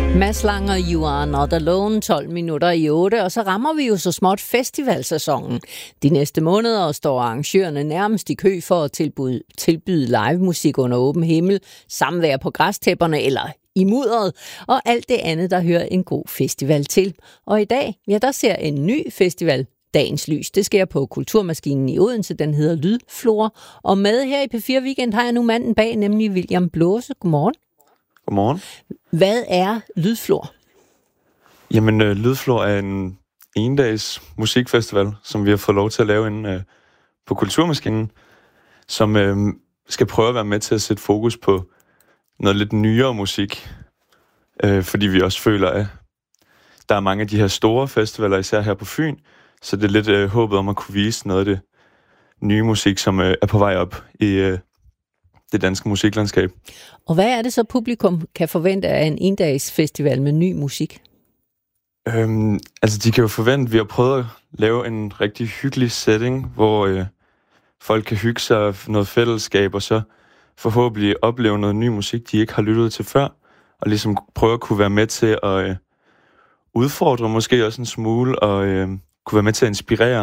Mads Langer, You Are Not Alone, 12 minutter i 8, og så rammer vi jo så småt festivalsæsonen. De næste måneder står arrangørerne nærmest i kø for at tilbyde live musik under åben himmel, samvær på græstæpperne eller i mudderet, og alt det andet, der hører en god festival til. Og i dag, ja, der ser en ny festival dagens lys. Det sker på Kulturmaskinen i Odense. Den hedder Lydflora. Og med her i P4 Weekend har jeg nu manden bag, nemlig William Blåse. Godmorgen. Godmorgen. Hvad er Lydflora? Jamen, Lydflora er en endags musikfestival, som vi har fået lov til at lave inde på Kulturmaskinen, som skal prøve at være med til at sætte fokus på noget lidt nyere musik, fordi vi også føler, at der er mange af de her store festivaler, især her på Fyn, så det er lidt håbet om at kunne vise noget af det nye musik, som er på vej op i det danske musiklandskab. Og hvad er det så, publikum kan forvente af en endagsfestival med ny musik? Altså, de kan jo forvente, at vi har prøvet at lave en rigtig hyggelig setting, hvor folk kan hygge sig noget fællesskab, og så forhåbentlig opleve noget ny musik, de ikke har lyttet til før, og ligesom prøve at kunne være med til at udfordre måske også en smule, og kunne være med til at inspirere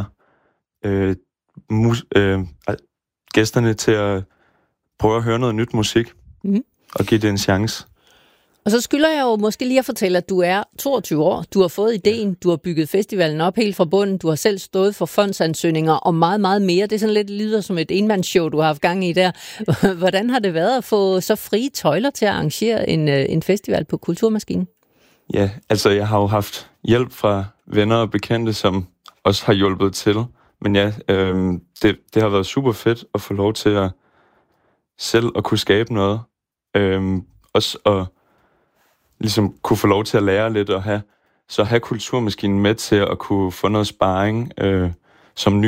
gæsterne til at prøve at høre noget nyt musik, og give det en chance. Og så skylder jeg jo måske lige at fortælle, at du er 22 år. Du har fået ideen, du har bygget festivalen op helt fra bunden, du har selv stået for fondsansøgninger og meget, meget mere. Det er sådan lidt lyder som et enmandsshow, du har haft gang i der. Hvordan har det været at få så frie tøjler til at arrangere en festival på Kulturmaskinen? Ja, altså jeg har jo haft hjælp fra venner og bekendte, som også har hjulpet til. Men ja, det har været super fedt at få lov til at selv at kunne skabe noget. Også at ligesom kunne få lov til at lære lidt og have Kulturmaskinen med til at kunne få noget sparring som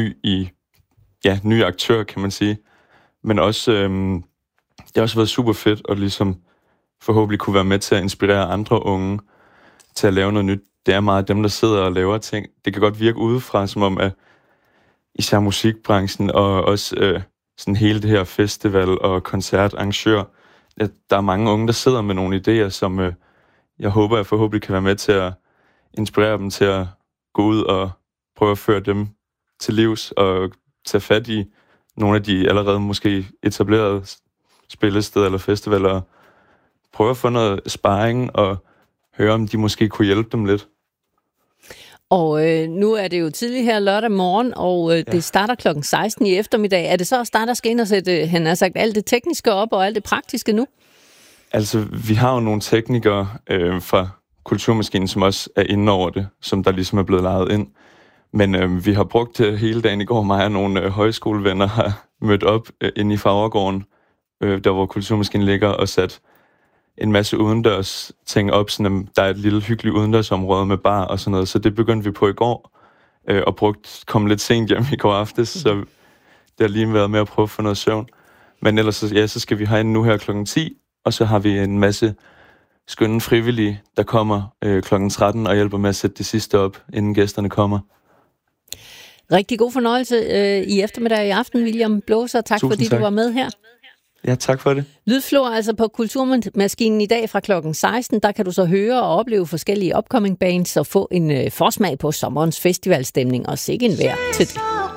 ny aktør, kan man sige. Men også, det har også været super fedt at ligesom forhåbentlig kunne være med til at inspirere andre unge til at lave noget nyt. Det er meget dem, der sidder og laver ting. Det kan godt virke udefra, som om at især musikbranchen og også sådan hele det her festival- og koncertarrangør, at der er mange unge, der sidder med nogle idéer, som jeg håber, jeg forhåbentlig kan være med til at inspirere dem til at gå ud og prøve at føre dem til livs og tage fat i nogle af de allerede måske etablerede spillesteder eller festivaler og prøve at få noget sparring og høre, om de måske kunne hjælpe dem lidt. Og nu er det jo tidligt her lørdag morgen, og det starter klokken 16 i eftermiddag. Er det så også der skal ind og sætte, han har sagt, alt det tekniske op og alt det praktiske nu? Altså, vi har jo nogle teknikere fra Kulturmaskinen, som også er inde over det, som der ligesom er blevet lejet ind. Men vi har brugt hele dagen i går. Mig og nogle højskolevenner har mødt op inde i Farvergården, der hvor Kulturmaskinen ligger, og sat en masse udendørs ting op. Sådan, der er et lille hyggeligt udendørsområde med bar og sådan noget, så det begyndte vi på i går, og kom lidt sent hjem i går aftes, så det har lige været med at prøve at få noget søvn. Men ellers så skal vi herind nu her klokken 10, og så har vi en masse skønne frivillige, der kommer klokken 13 og hjælper med at sætte det sidste op, inden gæsterne kommer. Rigtig god fornøjelse i eftermiddag i aften, William Blåse, og tak fordi du var med her. Ja, tak for det. Lydflora, altså på Kulturmaskinen i dag fra klokken 16, der kan du så høre og opleve forskellige upcoming bands og få en forsmag på sommerens festivalstemning og sikke en vejr til det.